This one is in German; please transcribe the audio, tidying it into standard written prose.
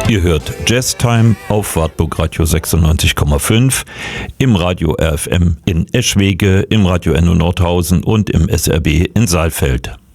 Ihr hört Jazztime auf Wartburg Radio 96,5, im Radio RFM in Eschwege, im Radio Enno Nordhausen und im SRB in Saalfeld.